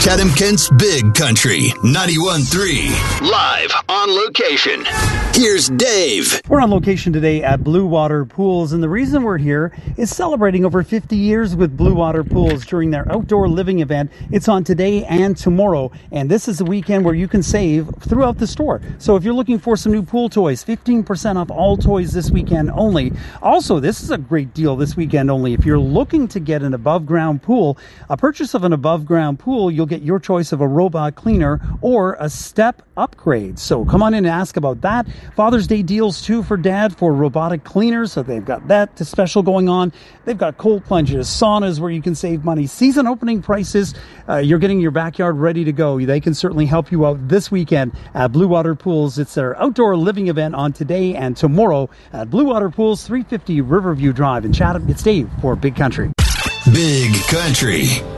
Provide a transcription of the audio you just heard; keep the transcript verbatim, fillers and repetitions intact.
Chatham Kent's Big Country, ninety-one point three. Live on location. Here's Dave. We're on location today at Blue Water Pools, and the reason we're here is celebrating over fifty years with Blue Water Pools during their outdoor living event. It's on today and tomorrow, and this is a weekend where you can save throughout the store. So if you're looking for some new pool toys, fifteen percent off all toys this weekend only. Also, this is a great deal this weekend only. If you're looking to get an above-ground pool, a purchase of an above-ground pool, you'll get your choice of a robot cleaner or a step upgrade. So come on in and ask about that. Father's Day deals too for dad for robotic cleaners. So they've got that special going on. They've got cold plunges, saunas where you can save money, season opening prices. Uh, you're getting your backyard ready to go. They can certainly help you out this weekend at Blue Water Pools. It's their outdoor living event on today and tomorrow at Blue Water Pools, three fifty Riverview Drive in Chatham. It's Dave for Big Country. Big Country.